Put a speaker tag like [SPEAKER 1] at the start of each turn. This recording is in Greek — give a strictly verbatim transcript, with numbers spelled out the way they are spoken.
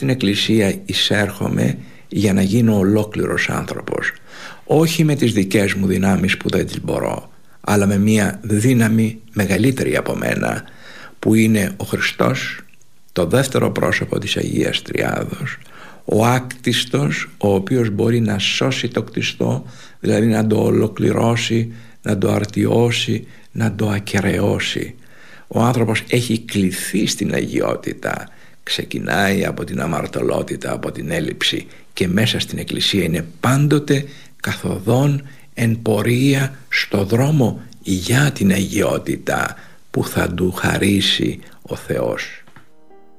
[SPEAKER 1] στην εκκλησία εισέρχομαι για να γίνω ολόκληρος άνθρωπος, όχι με τις δικές μου δυνάμεις που δεν τις μπορώ, αλλά με μια δύναμη μεγαλύτερη από μένα, που είναι ο Χριστός, το δεύτερο πρόσωπο της Αγίας Τριάδος, ο άκτιστος, ο οποίος μπορεί να σώσει το κτιστό, δηλαδή να το ολοκληρώσει, να το αρτιώσει, να το ακεραιώσει. Ο άνθρωπος έχει κληθεί στην αγιότητα, ξεκινάει από την αμαρτωλότητα, από την έλλειψη, και μέσα στην Εκκλησία είναι πάντοτε καθοδόν εν πορεία στο δρόμο για την αγιότητα που θα του χαρίσει ο Θεός.